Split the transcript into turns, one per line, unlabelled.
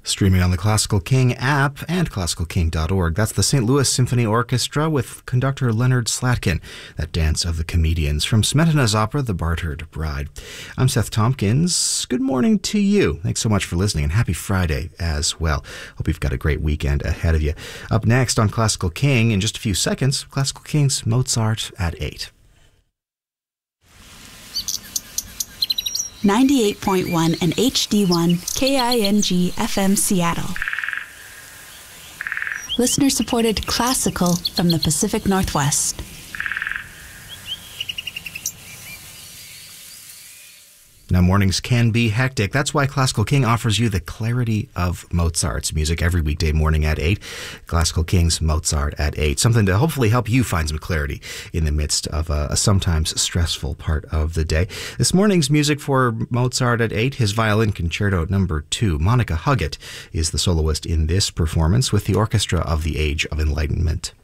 Streaming on the Classical King app and classicalking.org. That's the St. Louis Symphony Orchestra with conductor Leonard Slatkin, that Dance of the Comedians from Smetana's opera, The Bartered Bride. I'm Seth Tompkins. Good morning to you. Thanks so much for listening, and happy Friday as well. Hope you've got a great weekend ahead of you. Up next on Classical King, in just a few seconds, Classical King's Mozart at 8.
98.1 and HD1 KING FM Seattle. Listener-supported classical from the Pacific Northwest.
Now, mornings can be hectic. That's why Classical King offers you the clarity of Mozart's music every weekday morning at 8. Classical King's Mozart at 8. Something to hopefully help you find some clarity in the midst of a sometimes stressful part of the day. This morning's music for Mozart at 8, his Violin Concerto No. 2. Monica Huggett is the soloist in this performance with the Orchestra of the Age of Enlightenment.